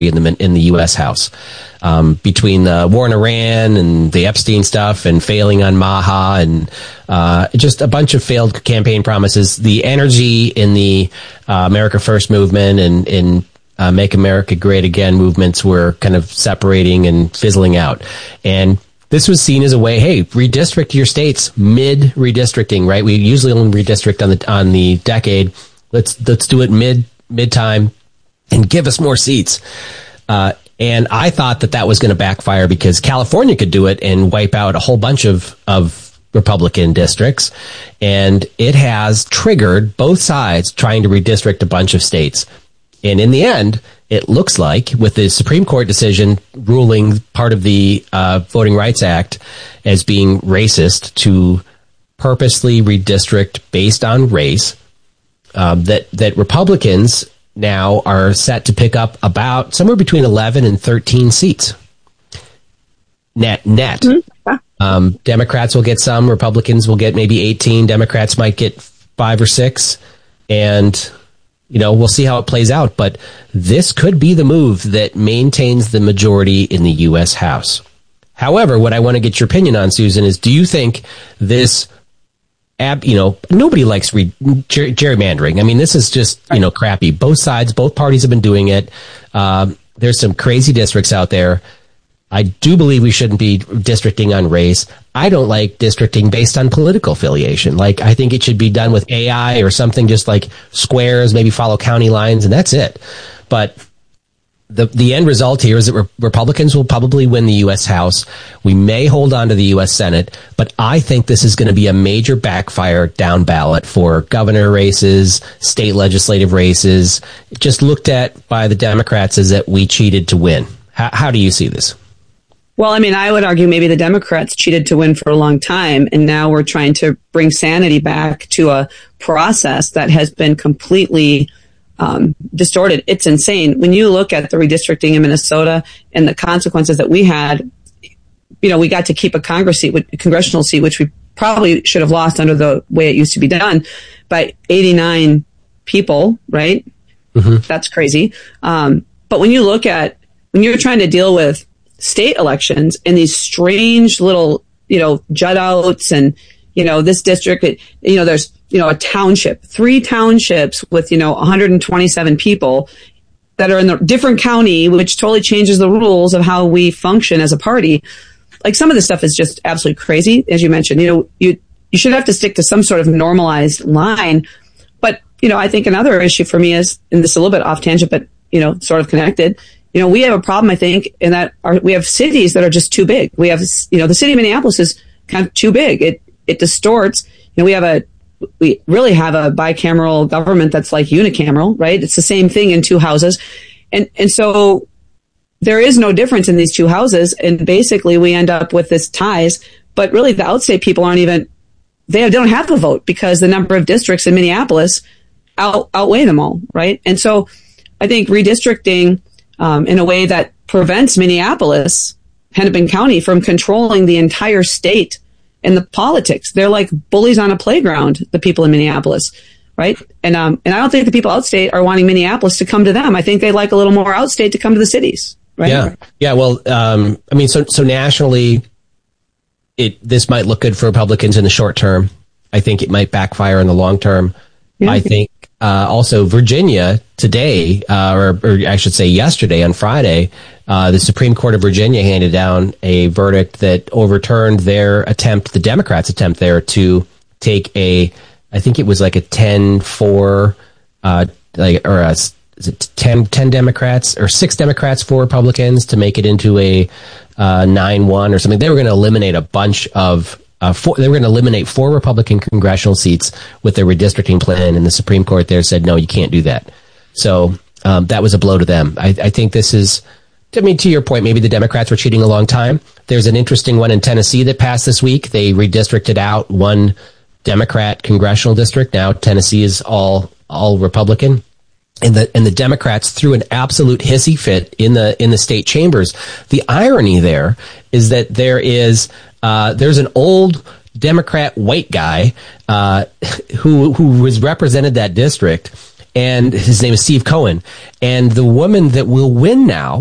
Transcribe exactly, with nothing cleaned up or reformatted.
in the in the U S House, um, between the war in Iran and the Epstein stuff and failing on Maha and uh, just a bunch of failed campaign promises. The energy in the uh, America First movement and in uh, Make America Great Again movements were kind of separating and fizzling out. And this was seen as a way, hey, redistrict your states mid redistricting, right? We usually only redistrict on the on the decade. Let's let's do it mid mid time. And give us more seats. Uh, and I thought that that was going to backfire because California could do it and wipe out a whole bunch of, of Republican districts. And it has triggered both sides trying to redistrict a bunch of states. And in the end, it looks like with the Supreme Court decision ruling part of the uh, Voting Rights Act as being racist to purposely redistrict based on race, um, that, that Republicans now are set to pick up about somewhere between eleven and thirteen seats. Net, net. Mm-hmm. Um, Democrats will get some, Republicans will get maybe eighteen, Democrats might get five or six, and, you know, we'll see how it plays out. But this could be the move that maintains the majority in the U S House. However, what I want to get your opinion on, Susan, is do you think this Ab, you know, nobody likes re- ger- gerrymandering. I mean, this is just, you know, crappy. Both sides, both parties have been doing it. Um, there's some crazy districts out there. I do believe we shouldn't be districting on race. I don't like districting based on political affiliation. Like, I think it should be done with A I or something, just like squares, maybe follow county lines, and that's it. But the the end result here is that re- Republicans will probably win the U S House. We may hold on to the U S Senate, but I think this is going to be a major backfire down ballot for governor races, state legislative races, just looked at by the Democrats as that we cheated to win. How, how do you see this? Well, I mean, I would argue maybe the Democrats cheated to win for a long time, and now we're trying to bring sanity back to a process that has been completely Um, distorted. It's insane. When you look at the redistricting in Minnesota and the consequences that we had, you know, we got to keep a Congress seat, congressional seat, which we probably should have lost under the way it used to be done, by eighty-nine people, right? Mm-hmm. That's crazy. Um, but when you look at, when you're trying to deal with state elections and these strange little, you know, jut outs and, you know, this district, it, you know, there's, you know, a township, three townships with, you know, one hundred twenty-seven people that are in a different county, which totally changes the rules of how we function as a party. Like, some of this stuff is just absolutely crazy. As you mentioned, you know, you, you should have to stick to some sort of normalized line. But, you know, I think another issue for me is, and this is a little bit off tangent, but, you know, sort of connected. You know, we have a problem, I think, in that our, we have cities that are just too big. We have, you know, the city of Minneapolis is kind of too big. It, it distorts. You know, we have a, we really have a bicameral government that's like unicameral, right? It's the same thing in two houses. And, and so there is no difference in these two houses. And basically we end up with this ties, but really the outstate people aren't even, they don't have a vote because the number of districts in Minneapolis out, outweigh them all, right? And so I think redistricting um, in a way that prevents Minneapolis, Hennepin County, from controlling the entire state and the politics. They're like bullies on a playground, the people in Minneapolis, right? And um, and I don't think the people outstate are wanting Minneapolis to come to them. I think they like a little more outstate to come to the cities, right? Yeah, yeah. Well, um, I mean, so so nationally, it this might look good for Republicans in the short term. I think it might backfire in the long term. Yeah. I think uh, also Virginia today, uh, or, or I should say yesterday on Friday, uh, the Supreme Court of Virginia handed down a verdict that overturned their attempt, the Democrats' attempt there, to take a, I think it was like a ten four, uh, like, or a, is it ten, ten Democrats or six Democrats, four Republicans, to make it into a uh, nine one or something. They were going to eliminate a bunch of Uh, four, they were going to eliminate four Republican congressional seats with their redistricting plan, and the Supreme Court there said, no, you can't do that. So um, that was a blow to them. I, I think this is, I mean, to your point, maybe the Democrats were cheating a long time. There's an interesting one in Tennessee that passed this week. They redistricted out one Democrat congressional district. Now Tennessee is all all Republican. And the and the Democrats threw an absolute hissy fit in the in the state chambers. The irony there is that there is uh, there's an old Democrat white guy uh, who who was represented that district, and his name is Steve Cohen. And the woman that will win now